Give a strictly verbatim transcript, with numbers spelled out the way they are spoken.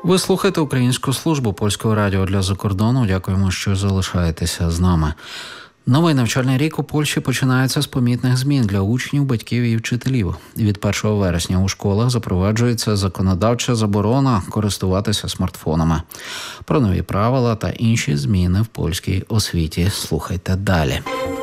Ви слухаєте Українську службу Польського радіо для закордону. Дякуємо, що залишаєтеся з нами. Новий навчальний рік у Польщі починається з помітних змін для учнів, батьків і вчителів. Від першого вересня у школах запроваджується законодавча заборона користуватися смартфонами. Про нові правила та інші зміни в польській освіті слухайте далі.